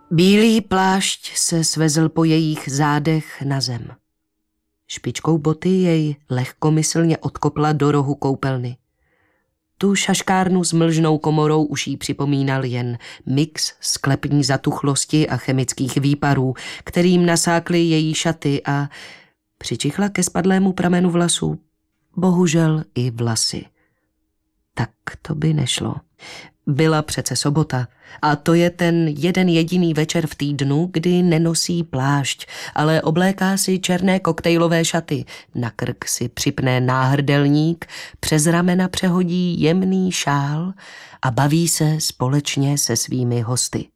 Bílý plášť se svezl po jejich zádech na zem. Špičkou boty jej lehkomyslně odkopla do rohu koupelny. Tu šaškárnu s mlžnou komorou už jí připomínal jen mix sklepní zatuchlosti a chemických výparů, kterým nasákly její šaty, a přičichla ke spadlému pramenu vlasů. Bohužel i vlasy. Tak to by nešlo. Byla přece sobota a to je ten jeden jediný večer v týdnu, kdy nenosí plášť, ale obléká si černé koktejlové šaty, na krk si připne náhrdelník, přes ramena přehodí jemný šál a baví se společně se svými hosty.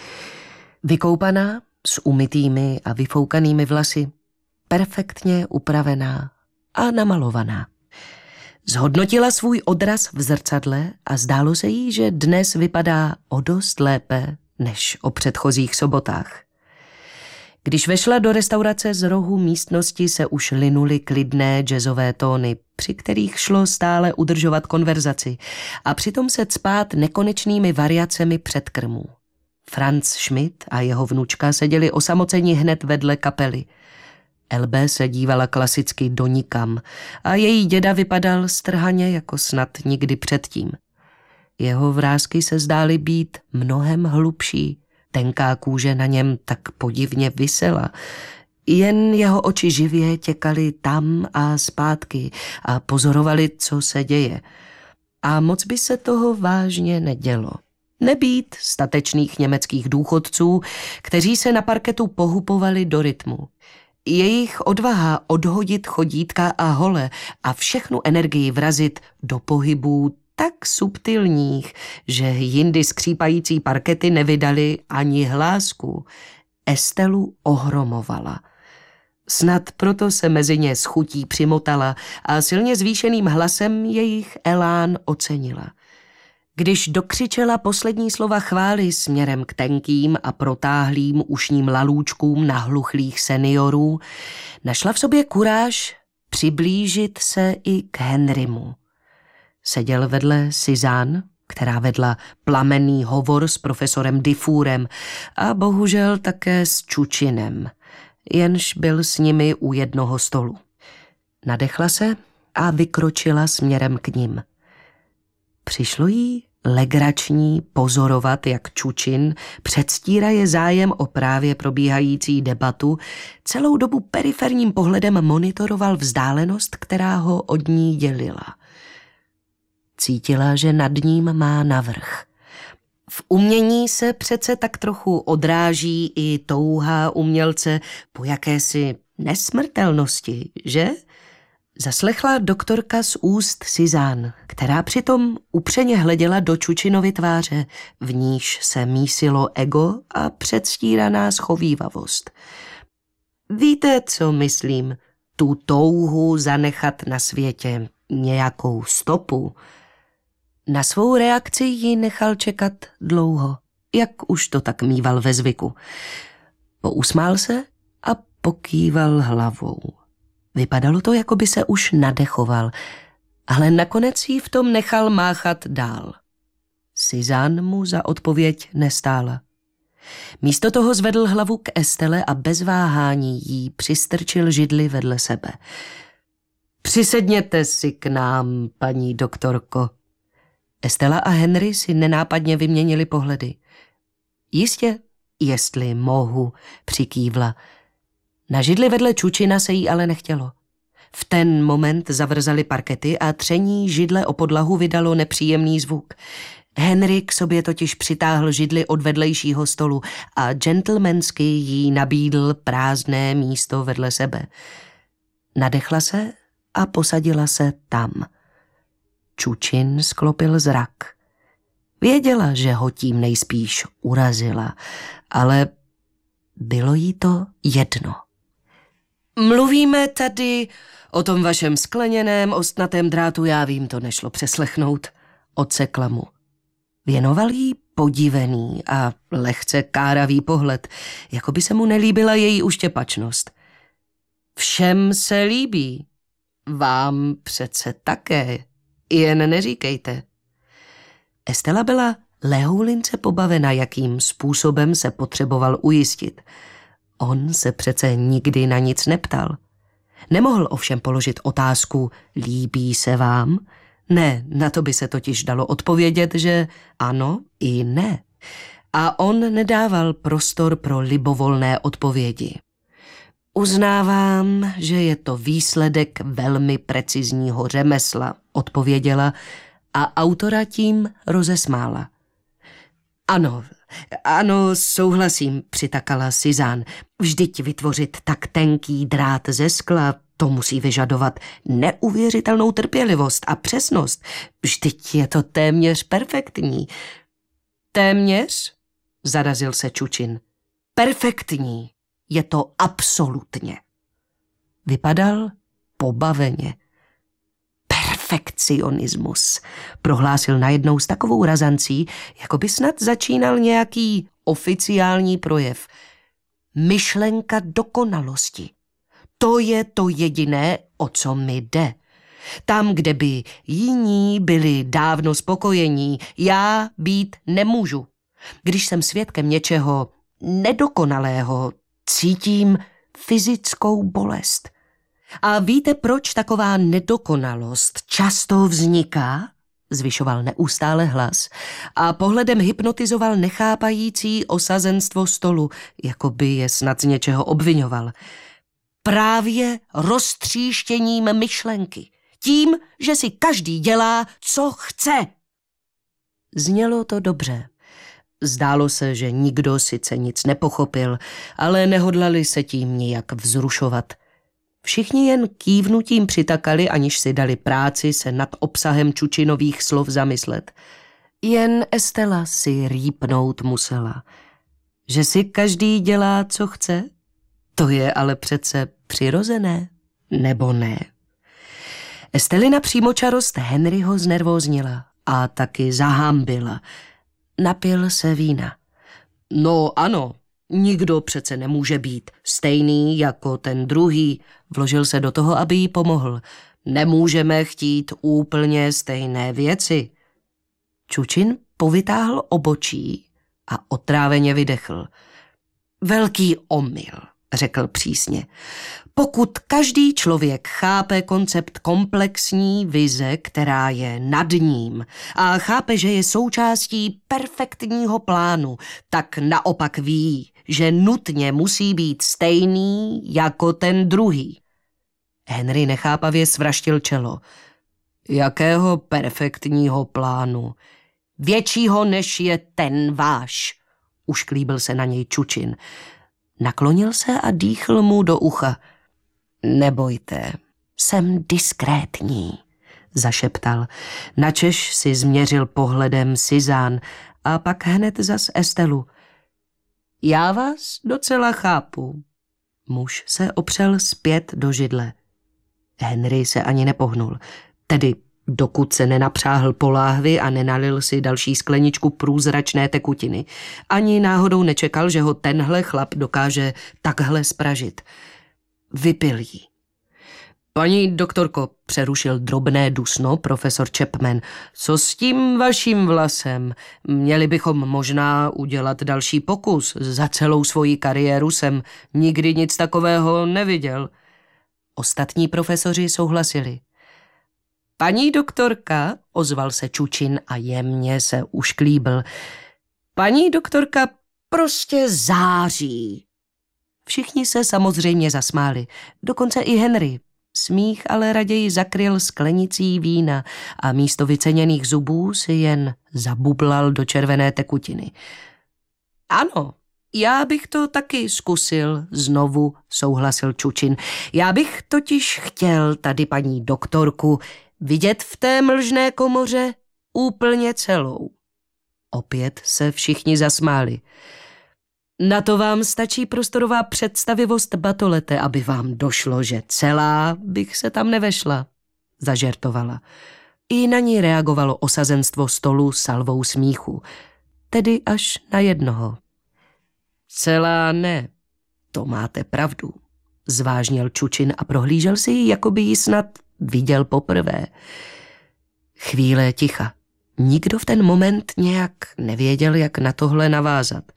Vykoupaná, s umytými a vyfoukanými vlasy, perfektně upravená a namalovaná. Zhodnotila svůj odraz v zrcadle a zdálo se jí, že dnes vypadá o dost lépe než o předchozích sobotách. Když vešla do restaurace, z rohu místnosti se už linuly klidné jazzové tóny, při kterých šlo stále udržovat konverzaci a přitom se cpát nekonečnými variacemi předkrmů. Franz Schmidt a jeho vnučka seděli osamoceni hned vedle kapely. Elbe se dívala klasicky do nikam a její děda vypadal strhaně jako snad nikdy předtím. Jeho vrásky se zdály být mnohem hlubší, tenká kůže na něm tak podivně visela. Jen jeho oči živě těkaly tam a zpátky a pozorovali, co se děje. A moc by se toho vážně nedělo. Nebýt statečných německých důchodců, kteří se na parketu pohupovali do rytmu. Jejich odvaha odhodit chodítka a hole a všechnu energii vrazit do pohybů tak subtilních, že jindy skřípající parkety nevydali ani hlásku, Estelu ohromovala. Snad proto se mezi ně s chutí přimotala a silně zvýšeným hlasem jejich elán ocenila. Když dokřičela poslední slova chvály směrem k tenkým a protáhlým ušním lalůčkům nahluchlých seniorů, našla v sobě kuráž přiblížit se i k Henrymu. Seděl vedle Suzanne, která vedla plamenný hovor s profesorem Dufourem a bohužel také s Čučinem, jenž byl s nimi u jednoho stolu. Nadechla se a vykročila směrem k nim. Přišlo jí legrační pozorovat, jak Čučin předstíraje zájem o právě probíhající debatu, celou dobu periferním pohledem monitoroval vzdálenost, která ho od ní dělila. Cítila, že nad ním má navrch. V umění se přece tak trochu odráží i touha umělce po jakési nesmrtelnosti, že? Zaslechla doktorka z úst Suzanne, která přitom upřeně hleděla do Čučinovy tváře, v níž se mísilo ego a předstíraná schovívavost. Víte, co myslím? Tu touhu zanechat na světě nějakou stopu. Na svou reakci ji nechal čekat dlouho, jak už to tak mýval ve zvyku. Pousmál se a pokýval hlavou. Vypadalo to, jako by se už nadechoval, ale nakonec jí v tom nechal máchat dál. Suzanne mu za odpověď nestála. Místo toho zvedl hlavu k Estelle a bez váhání jí přistrčil židli vedle sebe. Přisedněte si k nám, paní doktorko. Estella a Henry si nenápadně vyměnili pohledy. Jistě, jestli mohu, přikývla. Na židli vedle Čučina se jí ale nechtělo. V ten moment zavrzali parkety a tření židle o podlahu vydalo nepříjemný zvuk. Henry k sobě totiž přitáhl židli od vedlejšího stolu a gentlemansky jí nabídl prázdné místo vedle sebe. Nadechla se a posadila se tam. Čučin sklopil zrak. Věděla, že ho tím nejspíš urazila, ale bylo jí to jedno. Mluvíme tady o tom vašem skleněném ostnatém drátu, já vím, to nešlo přeslechnout, odsekla mu. Věnoval jí podivený a lehce káravý pohled, jako by se mu nelíbila její uštěpačnost. Všem se líbí, vám přece také, jen neříkejte. Estela byla lehoulince pobavena, jakým způsobem se potřeboval ujistit. On se přece nikdy na nic neptal. Nemohl ovšem položit otázku, líbí se vám? Ne, na to by se totiž dalo odpovědět, že ano i ne. A on nedával prostor pro libovolné odpovědi. Uznávám, že je to výsledek velmi precizního řemesla, odpověděla a autora tím rozesmála. Ano, souhlasím, přitakala Suzanne. Vždyť vytvořit tak tenký drát ze skla, to musí vyžadovat neuvěřitelnou trpělivost a přesnost. Vždyť je to téměř perfektní. Téměř? Zarazil se Čučin. Perfektní. Je to absolutně. Vypadal pobaveně. Perfekcionismus, prohlásil najednou s takovou razancí, jako by snad začínal nějaký oficiální projev. Myšlenka dokonalosti. To je to jediné, o co mi jde. Tam, kde by jiní byli dávno spokojení, já být nemůžu. Když jsem svědkem něčeho nedokonalého, cítím fyzickou bolest. A víte, proč taková nedokonalost často vzniká? Zvyšoval neustále hlas a pohledem hypnotizoval nechápající osazenstvo stolu, jako by je snad z něčeho obvinoval. Právě roztříštěním myšlenky. Tím, že si každý dělá, co chce. Znělo to dobře. Zdálo se, že nikdo sice nic nepochopil, ale nehodlali se tím nijak vzrušovat. Všichni jen kývnutím přitakali, aniž si dali práci se nad obsahem Čučinových slov zamyslet. Jen Estela si rýpnout musela. Že si každý dělá, co chce? To je ale přece přirozené, nebo ne? Estelina přímočarost Henryho znervóznila a taky zahambila. Napil se vína. No ano, nikdo přece nemůže být stejný jako ten druhý. Vložil se do toho, aby jí pomohl. Nemůžeme chtít úplně stejné věci. Čučin povytáhl obočí a otráveně vydechl. Velký omyl, řekl přísně. Pokud každý člověk chápe koncept komplexní vize, která je nad ním a chápe, že je součástí perfektního plánu, tak naopak ví, že nutně musí být stejný jako ten druhý. Henry nechápavě svraštil čelo. Jakého perfektního plánu? Většího, než je ten váš, ušklíbil se na něj Čučin. Naklonil se a dýchl mu do ucha. Nebojte, jsem diskrétní, zašeptal. Načež si změřil pohledem Suzanne a pak hned zas Estelu. Já vás docela chápu. Muž se opřel zpět do židle. Henry se ani nepohnul, tedy dokud se nenapřáhl po láhvi a nenalil si další skleničku průzračné tekutiny. Ani náhodou nečekal, že ho tenhle chlap dokáže takhle spražit. Vypil jí. Paní doktorko, přerušil drobné dusno profesor Chapman, co s tím vaším vlasem? Měli bychom možná udělat další pokus. Za celou svoji kariéru jsem nikdy nic takového neviděl. Ostatní profesoři souhlasili. Paní doktorka, ozval se Čučin a jemně se ušklíbil. Paní doktorka prostě září. Všichni se samozřejmě zasmáli, dokonce i Henry. Smích ale raději zakryl sklenicí vína a místo vyceněných zubů si jen zabublal do červené tekutiny. Ano, já bych to taky zkusil, znovu souhlasil Čučin. Já bych totiž chtěl tady paní doktorku vidět v té mlžné komoře úplně celou. Opět se všichni zasmáli. Na to vám stačí prostorová představivost batolete, aby vám došlo, že celá bych se tam nevešla, zažertovala. I na ní reagovalo osazenstvo stolu salvou smíchu, tedy až na jednoho. Celá ne, to máte pravdu, zvážnil Čučin a prohlížel si ji, jako by ji snad viděl poprvé. Chvíle ticha. Nikdo v ten moment nějak nevěděl, jak na tohle navázat.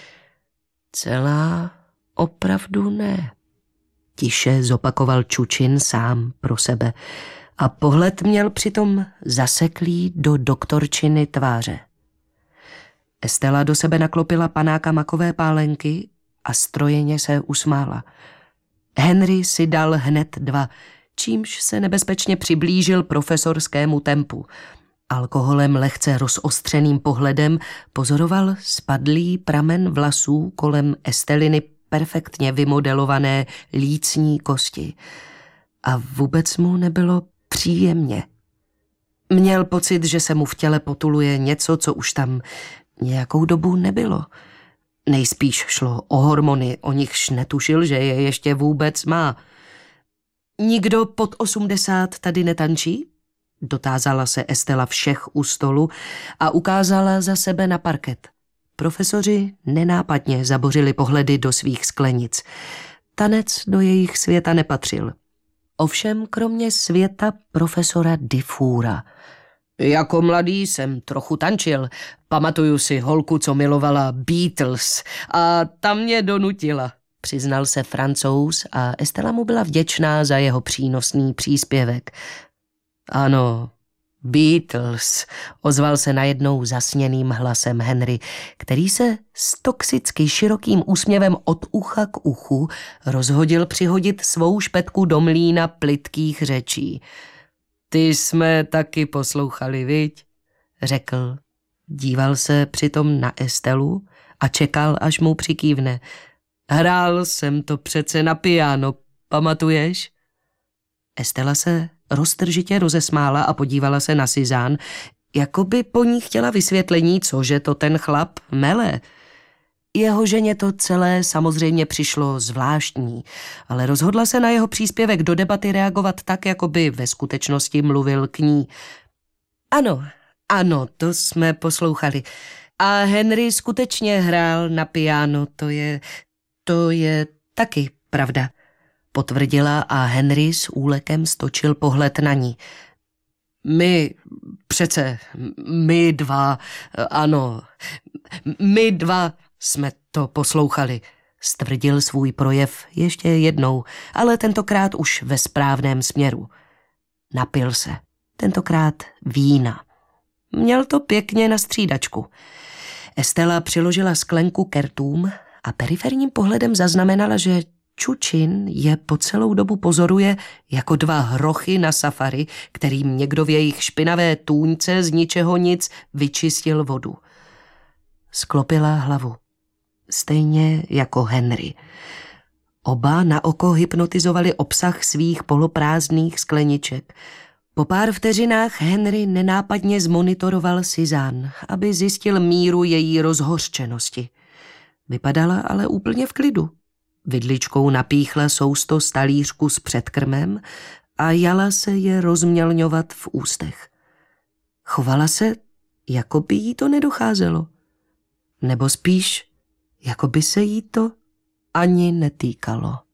Celá opravdu ne. Tiše zopakoval Čučin sám pro sebe a pohled měl přitom zaseklý do doktorčiny tváře. Estela do sebe naklopila panáka makové pálenky a strojeně se usmála. Henry si dal hned 2, čímž se nebezpečně přiblížil profesorskému tempu. Alkoholem lehce rozostřeným pohledem pozoroval spadlý pramen vlasů kolem Esteliny perfektně vymodelované lícní kosti. A vůbec mu nebylo příjemně. Měl pocit, že se mu v těle potuluje něco, co už tam nějakou dobu nebylo. Nejspíš šlo o hormony, o nichž netušil, že je ještě vůbec má. Nikdo pod 80 tady netančí? Dotázala se Estela všech u stolu a ukázala za sebe na parket. Profesoři nenápadně zabořili pohledy do svých sklenic. Tanec do jejich světa nepatřil. Ovšem kromě světa profesora Dufoura. Jako mladý jsem trochu tančil. Pamatuju si holku, co milovala Beatles a ta mě donutila, přiznal se Francouz a Estela mu byla vděčná za jeho přínosný příspěvek. Ano, Beatles, ozval se najednou zasněným hlasem Henry, který se s toxicky širokým úsměvem od ucha k uchu rozhodil přihodit svou špetku do mlýna plytkých řečí. Ty jsme taky poslouchali, viď? Řekl. Díval se přitom na Estelu a čekal, až mu přikývne. Hrál jsem to přece na piano, pamatuješ? Estela se roztržitě rozesmála a podívala se na Suzanne, jako by po ní chtěla vysvětlení, cože to ten chlap mele. Jeho ženě to celé samozřejmě přišlo zvláštní, ale rozhodla se na jeho příspěvek do debaty reagovat tak, jako by ve skutečnosti mluvil k ní. Ano, to jsme poslouchali. A Henry skutečně hrál na piano, to je taky pravda, potvrdila a Henry s úlekem stočil pohled na ní. My dva jsme to poslouchali, stvrdil svůj projev ještě jednou, ale tentokrát už ve správném směru. Napil se, tentokrát vína. Měl to pěkně na střídačku. Estela přiložila sklenku ke rtům a periferním pohledem zaznamenala, že Čučin je po celou dobu pozoruje jako 2 hrochy na safari, kterým někdo v jejich špinavé tůňce z ničeho nic vyčistil vodu. Sklopila hlavu. Stejně jako Henry. Oba na oko hypnotizovali obsah svých poloprázdných skleniček. Po pár vteřinách Henry nenápadně zmonitoroval Suzanne, aby zjistil míru její rozhořčenosti. Vypadala ale úplně v klidu. Vidličkou napíchla sousto z talířku s předkrmem a jala se je rozmělňovat v ústech. Chovala se, jako by jí to nedocházelo. Nebo spíš, jako by se jí to ani netýkalo.